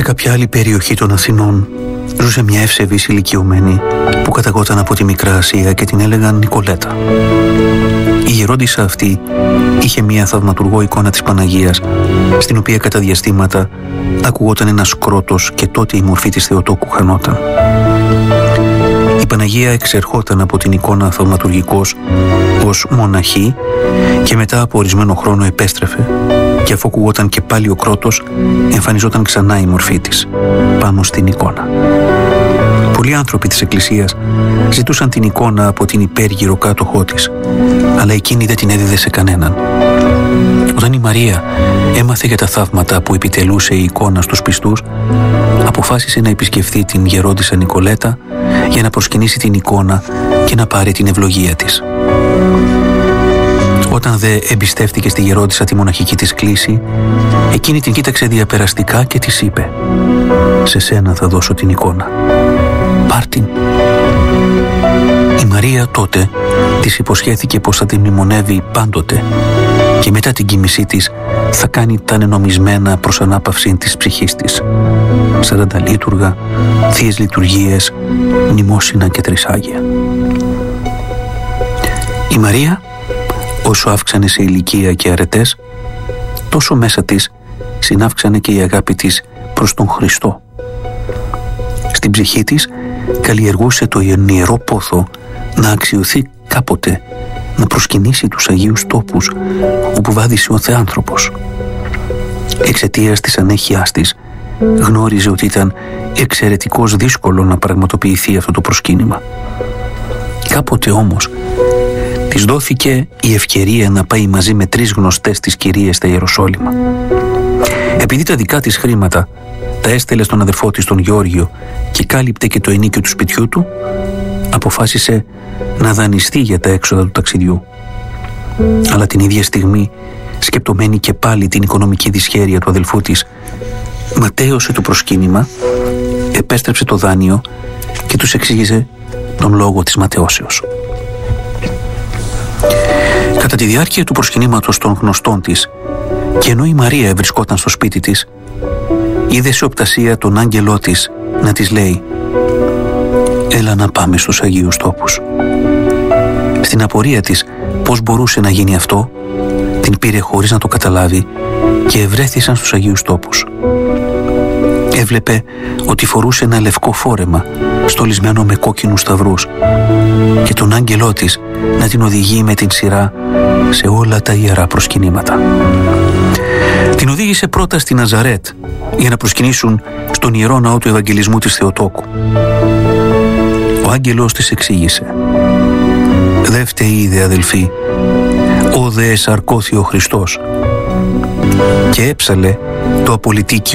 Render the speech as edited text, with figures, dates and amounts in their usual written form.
κάποια άλλη περιοχή των Αθηνών ζούσε μια ευσεβής ηλικιωμένη που καταγόταν από τη Μικρά Ασία και την έλεγαν Νικολέτα. Η γερόντισσα αυτή είχε μια θαυματουργό εικόνα της Παναγίας, στην οποία κατά διαστήματα ακουγόταν ένας κρότος και τότε η μορφή της Θεοτόκου χανόταν. Η Παναγία εξερχόταν από την εικόνα θαυματουργικός ως μοναχή και μετά από ορισμένο χρόνο επέστρεφε και αφού ακουγόταν και πάλι ο κρότος, εμφανιζόταν ξανά η μορφή της πάνω στην εικόνα. Πολλοί άνθρωποι της Εκκλησίας ζητούσαν την εικόνα από την υπέργυρο κάτοχό της, αλλά εκείνη δεν την έδιδε σε κανέναν. Όταν η Μαρία έμαθε για τα θαύματα που επιτελούσε η εικόνα στους πιστούς, αποφάσισε να επισκεφθεί την γερόντισσα Νικολέτα για να προσκυνήσει την εικόνα και να πάρει την ευλογία της. Όταν δε εμπιστεύτηκε στη γερόντισσα τη μοναχική της κλίση, εκείνη την κοίταξε διαπεραστικά και της είπε «Σε σένα θα δώσω την εικόνα. Πάρ' την». Η Μαρία τότε της υποσχέθηκε πως θα την μνημονεύει πάντοτε και μετά την κοίμησή της θα κάνει τα νενομισμένα προς ανάπαυση της ψυχής της. 40 λίτουργα, θείες λειτουργίες, μνημόσυνα και τρισάγια. Η Μαρία, όσο αύξανε σε ηλικία και αρετές, τόσο μέσα της συναύξανε και η αγάπη της προς τον Χριστό. Στην ψυχή της καλλιεργούσε το ιερό πόθο να αξιωθεί κάποτε να προσκυνήσει τους Αγίους τόπους όπου βάδισε ο Θεάνθρωπος. Εξαιτίας της ανέχειάς της γνώριζε ότι ήταν εξαιρετικώς δύσκολο να πραγματοποιηθεί αυτό το προσκύνημα. Κάποτε όμως της δόθηκε η ευκαιρία να πάει μαζί με 3 γνωστές της κυρίες στα Ιεροσόλυμα. Επειδή τα δικά της χρήματα τα έστελε στον αδερφό της τον Γεώργιο και κάλυπτε και το ενίκιο του σπιτιού του, αποφάσισε να δανειστεί για τα έξοδα του ταξιδιού. Αλλά την ίδια στιγμή, σκεπτομένη και πάλι την οικονομική δυσχέρεια του αδελφού της, ματέωσε το προσκύνημα, επέστρεψε το δάνειο και τους εξήγησε τον λόγο της ματαιώσεως. Κατά τη διάρκεια του προσκυνήματος των γνωστών της, και ενώ η Μαρία βρισκόταν στο σπίτι της, είδε σε οπτασία τον άγγελό της να της λέει «Έλα να πάμε στους Αγίους τόπους». Στην απορία της πώς μπορούσε να γίνει αυτό, την πήρε χωρίς να το καταλάβει και ευρέθησαν στους Αγίους τόπους. Έβλεπε ότι φορούσε ένα λευκό φόρεμα στολισμένο με κόκκινους σταυρούς και τον άγγελό της να την οδηγεί με την σειρά σε όλα τα ιερά προσκυνήματα. Την οδήγησε πρώτα στη Ναζαρέτ για να προσκυνήσουν στον Ιερό Ναό του Ευαγγελισμού της Θεοτόκου. Ο άγγελος της εξήγησε «Δε φταίει δε αδελφοί, ο δε εσαρκώθη ο Χριστός», και έψαλε το απολυτίκιο